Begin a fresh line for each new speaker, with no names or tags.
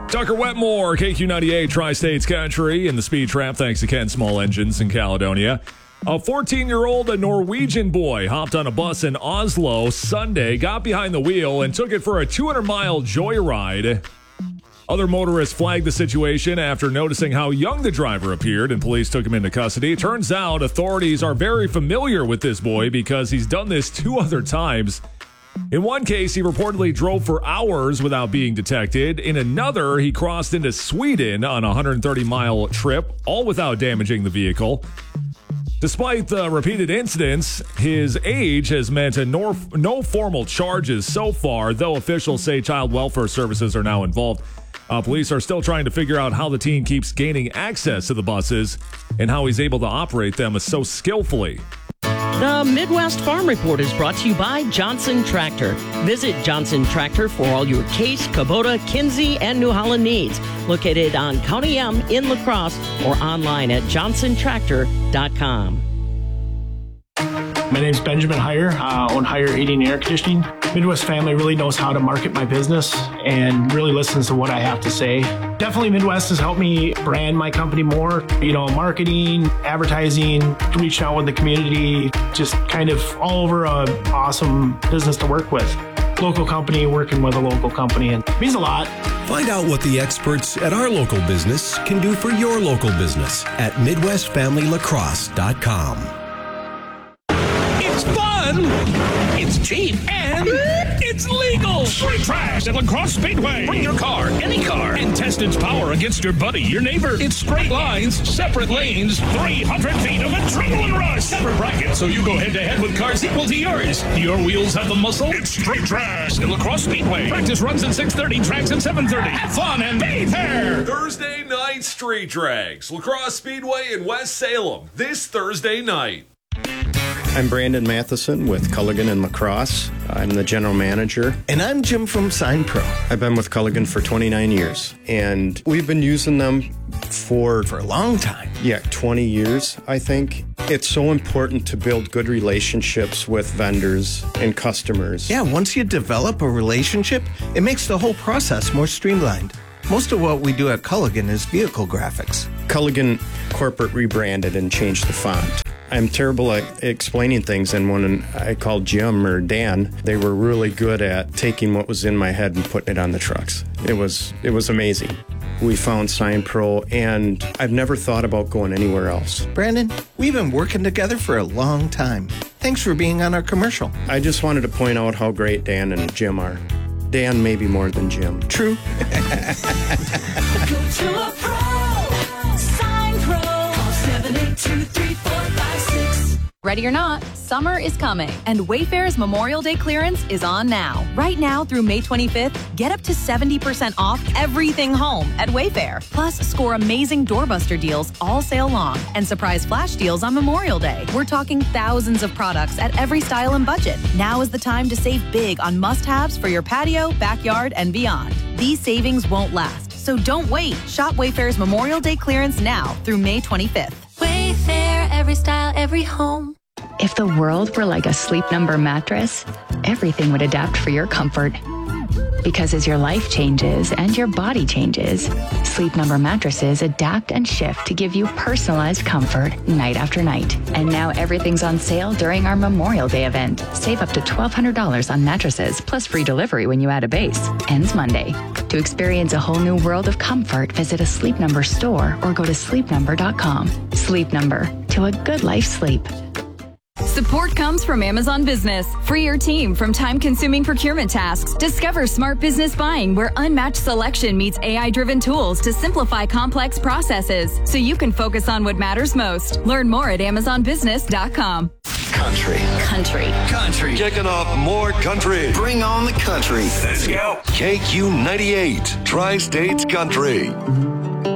Tucker Wetmore, KQ98, Tri-States Country, in the Speed Trap, thanks to Ken Small Engines in Caledonia. A 14-year-old Norwegian boy hopped on a bus in Oslo Sunday, got behind the wheel, and took it for a 200-mile joyride. Other motorists flagged the situation after noticing how young the driver appeared, and police took him into custody. It turns out authorities are very familiar with this boy because he's done this 2 other times. In one case, he reportedly drove for hours without being detected. In another, he crossed into Sweden on a 130-mile trip, all without damaging the vehicle. Despite the repeated incidents, his age has meant no formal charges so far, though officials say child welfare services are now involved. Police are still trying to figure out how the teen keeps gaining access to the buses and how he's able to operate them so skillfully.
The Midwest Farm Report is brought to you by Johnson Tractor. Visit Johnson Tractor for all your Case, Kubota, Kinsey, and New Holland needs. Located on County M in La Crosse or online at johnsontractor.com.
My name's Benjamin Heyer, own Heyer Heating and Air Conditioning. Midwest Family really knows how to market my business and really listens to what I have to say. Definitely Midwest has helped me brand my company more. Marketing, advertising, reaching out with the community, just kind of all over an awesome business to work with. Local company working with a local company, and it means a lot.
Find out what the experts at our local business can do for your local business at MidwestFamilyLacrosse.com.
It's fun, it's cheap, and it's legal. Street trash at La Crosse Speedway. Bring your car, any car, and test its power against your buddy, your neighbor. It's straight lines, separate lanes, 300 feet of adrenaline rush. Separate brackets, so you go head-to-head with cars equal to yours. Do your wheels have the muscle? It's street trash at La Crosse Speedway. Practice runs at 6:30, tracks at 7:30. Have fun and be fair.
Thursday night street drags. La Crosse Speedway in West Salem this Thursday night.
I'm Brandon Matheson with Culligan and La Crosse. I'm the general manager.
And I'm Jim from Sign Pro.
I've been with Culligan for 29 years, and we've been using them for
a long time.
20 years, I think. It's so important to build good relationships with vendors and customers.
Yeah, once you develop a relationship, it makes the whole process more streamlined. Most of what we do at Culligan is vehicle graphics.
Culligan corporate rebranded and changed the font. I'm terrible at explaining things, and when I called Jim or Dan, they were really good at taking what was in my head and putting it on the trucks. It was amazing. We found Sign Pro, and I've never thought about going anywhere else.
Brandon, we've been working together for a long time. Thanks for being on our commercial.
I just wanted to point out how great Dan and Jim are. Dan maybe more than Jim.
True.
Go to a pro. Sign Pro. Call 782-3456.
Ready or not, summer is coming, and Wayfair's Memorial Day clearance is on now. Right now through May 25th, get up to 70% off everything home at Wayfair. Plus, score amazing doorbuster deals all sale long and surprise flash deals on Memorial Day. We're talking thousands of products at every style and budget. Now is the time to save big on must-haves for your patio, backyard, and beyond. These savings won't last, so don't wait. Shop Wayfair's Memorial Day clearance now through May 25th.
Wayfair, every style, every home.
If the world were like a Sleep Number mattress, everything would adapt for your comfort. Because as your life changes and your body changes, Sleep Number mattresses adapt and shift to give you personalized comfort night after night. And now everything's on sale during our Memorial Day event. Save up to $1,200 on mattresses, plus free delivery when you add a base. Ends Monday. To experience a whole new world of comfort, visit a Sleep Number store or go to sleepnumber.com. Sleep Number. To a good life sleep.
Support comes from Amazon Business. Free your team from time-consuming procurement tasks. Discover smart business buying where unmatched selection meets AI-driven tools to simplify complex processes so you can focus on what matters most. Learn more at AmazonBusiness.com.
Country. Kicking off more country.
Bring on the country.
Let's go. KQ98, Tri-States Country.